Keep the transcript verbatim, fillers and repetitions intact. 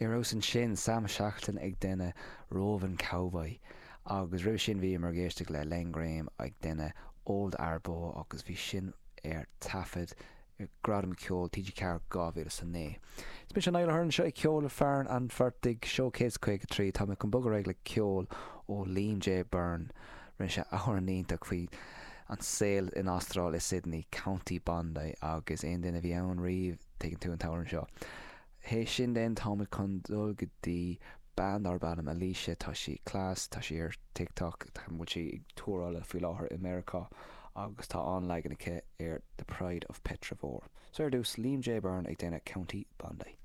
Iros an sin Sam Shackleton ag duine Rovan Cowboy agus rih sin bhí mar géiste le Len Graham ag duine Old Arbo agus bhí sin ar tafid gradam ceol T G Carr gáhíle san né. Is mis an eile thurn seo ag ceol fearn an fertig showcase chuig trí tá me chun bugar ag le ceol ó Liam J. Byrne rin se ahornínta chuí an saoil in Austrráil is Sydney County Bondi agus aon duine bhí ann riomh taken tú an tabhairn seo. Hé sin den tá me chun dul go dtí band ar bannam Alicia tá si clás tá si ar TikTok tá mu si ag túrála faoi láthair America agus tá an legan aice ar The Pride of Petravore. So ar dús Liam J. Byrne ag déine County Bondi.